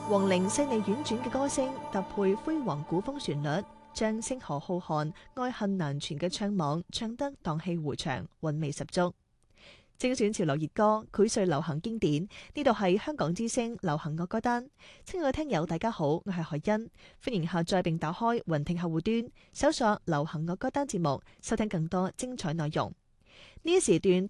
黃齡細膩婉轉嘅歌聲搭配輝煌古風旋律，將星河浩瀚、愛恨難全嘅唱網唱得蕩氣迴腸，韻味十足。精選潮流熱歌，膾萃流行經典。呢度係香港之聲流行樂歌單。親愛嘅聽友，大家好，我係海欣，歡迎下載並打開雲聽客戶端，搜索流行樂歌單節目，收聽更多精彩內容。呢一時段